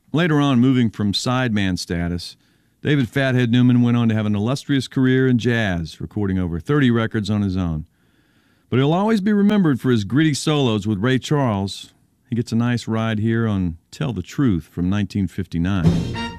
Later on, moving from sideman status, David Fathead Newman went on to have an illustrious career in jazz, recording over 30 records on his own. But he'll always be remembered for his gritty solos with Ray Charles. He gets a nice ride here on Tell the Truth from 1959.